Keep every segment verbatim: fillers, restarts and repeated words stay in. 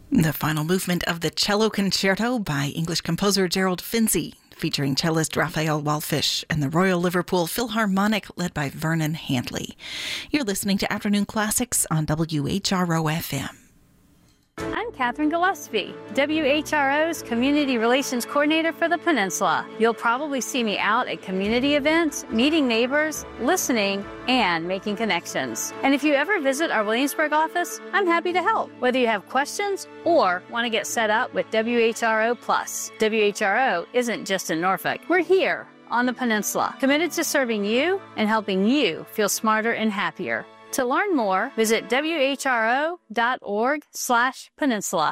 The final movement of the Cello Concerto by English composer Gerald Finzi, featuring cellist Raphael Wallfisch and the Royal Liverpool Philharmonic led by Vernon Handley. You're listening to Afternoon Classics on W H R O F M. I'm Catherine Gillespie, W H R O's Community Relations Coordinator for the Peninsula. You'll probably see me out at community events, meeting neighbors, listening, and making connections. And if you ever visit our Williamsburg office, I'm happy to help, whether you have questions or want to get set up with W H R O Plus. W H R O isn't just in Norfolk. We're here on the Peninsula, committed to serving you and helping you feel smarter and happier. To learn more, visit W H R O dot org slash peninsula.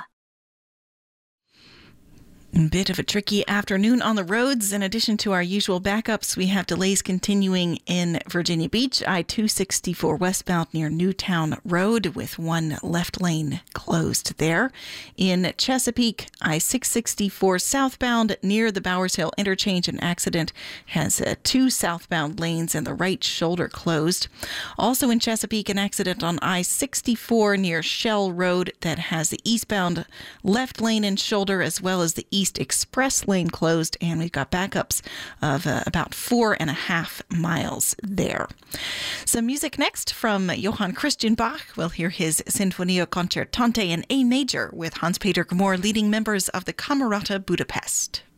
Bit of a tricky afternoon on the roads. In addition to our usual backups, we have delays continuing in Virginia Beach, I two sixty-four westbound near Newtown Road with one left lane closed there. In Chesapeake, I six sixty-four southbound near the Bowers Hill interchange, an accident has uh, two southbound lanes and the right shoulder closed. Also in Chesapeake, an accident on I sixty-four near Shell Road that has the eastbound left lane and shoulder as well as the east express lane closed, and we've got backups of uh, about four and a half miles there. Some music next from Johann Christian Bach. We'll hear his Sinfonia Concertante in A major with Hans-Peter Gmor leading members of the Camerata Budapest.